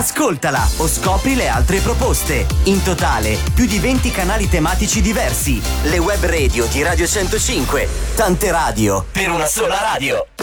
Ascoltala o scopri le altre proposte. In totale, più di 20 canali tematici diversi. Le web radio di Radio 105. Tante radio per una sola radio.